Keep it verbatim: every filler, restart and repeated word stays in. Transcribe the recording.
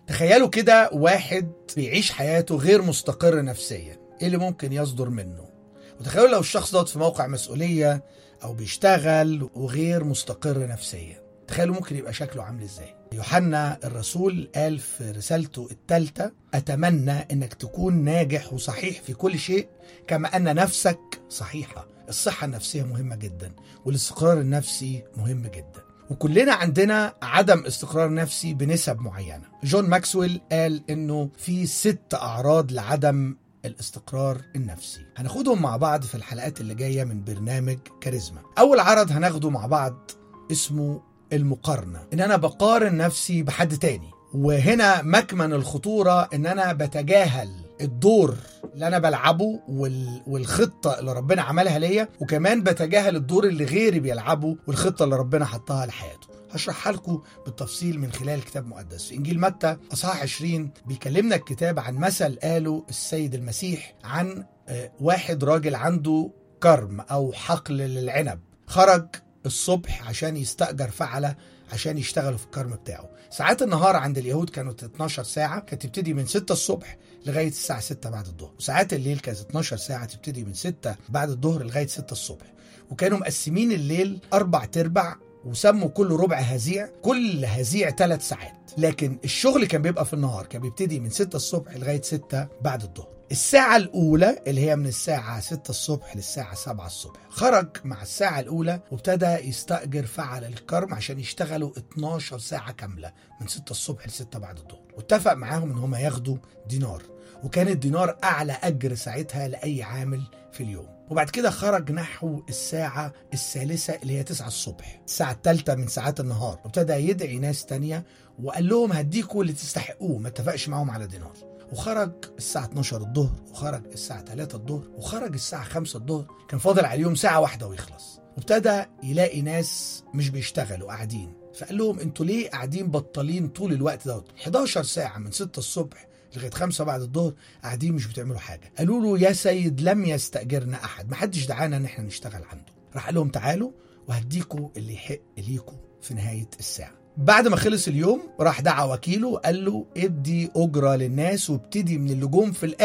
تخيلوا كده واحد بيعيش حياته غير مستقر نفسيا، ايه اللي ممكن يصدر منه؟ وتخيلوا لو الشخص دوت في موقع مسؤولية او بيشتغل وغير مستقر نفسيا، تخيلوا ممكن يبقى شكله عامل ازاي. يوحنا الرسول قال في رسالته الثالثة: أتمنى أنك تكون ناجح وصحيح في كل شيء كما أن نفسك صحيحة. الصحة النفسية مهمة جدا، والاستقرار النفسي مهم جدا، وكلنا عندنا عدم استقرار نفسي بنسب معينة. جون ماكسويل قال أنه في ست أعراض لعدم الاستقرار النفسي، هناخدهم مع بعض في الحلقات اللي جاية من برنامج كاريزما. أول عرض هناخده مع بعض اسمه المقارنة، ان انا بقارن نفسي بحد تاني. وهنا مكمن الخطورة ان انا بتجاهل الدور اللي انا بلعبه والخطة اللي ربنا عملها ليا، وكمان بتجاهل الدور اللي غيري بيلعبه والخطة اللي ربنا حطها لحياته. هشرحها لكم بالتفصيل من خلال الكتاب المقدس. في انجيل متى اصحاح عشرين بيكلمنا الكتاب عن مثل قاله السيد المسيح عن واحد راجل عنده كرم او حقل للعنب، خرج الصبح عشان يستأجر فعلة عشان يشتغلوا في الكرم بتاعه. ساعات النهار عند اليهود كانت اتناشر ساعة، كانت تبتدي من ستة الصبح لغاية الساعة ستة بعد الظهر، وساعات الليل كانت اتناشر ساعة تبتدي من ستة بعد الظهر لغاية ستة الصبح. وكانوا مقسمين الليل أربع تربع وسموا كل ربع هزيع، كل هزيع ثلاث ساعات. لكن الشغل كان بيبقى في النهار، كان بيبتدي من ستة الصبح لغاية ستة بعد الظهر. الساعة الأولى اللي هي من الساعة ستة الصبح للساعة سبعة الصبح، خرج مع الساعة الأولى وابتدى يستأجر فعل الكرم عشان يشتغلوا اتناشر ساعة كاملة من ستة الصبح لستة بعد الظهر، واتفق معاهم ان هم ياخدوا دينار، وكان الدينار أعلى أجر ساعتها لأي عامل في اليوم. وبعد كده خرج نحو الساعة الثالثة اللي هي تسعة الصبح، الساعة الثالثة من ساعات النهار، وابتدى يدعي ناس تانية وقال لهم هديكوا اللي تستحقوه، ما اتفقش معاهم على دينار. وخرج الساعة اتناشر الظهر، وخرج الساعة ثلاثة الظهر، وخرج الساعة خمسة الظهر، كان فاضل عليهم ساعة واحدة ويخلص. وابتدى يلاقي ناس مش بيشتغلوا قاعدين، فقال لهم انتوا ليه قاعدين بطالين طول الوقت دوت؟ حداشر ساعة من ستة الصبح لغاية خمسة بعد الظهر قاعدين مش بتعملوا حاجة. قالوا له يا سيد لم يستأجرنا أحد، محدش دعانا ان احنا نشتغل عنده. راح قال لهم تعالوا وهديكوا اللي يحق ليكوا في نهاية الساعة. بعد ما خلص اليوم راح دعا وكيله وقال له ادي أجرة للناس وابتدي من اللجوم في الآخر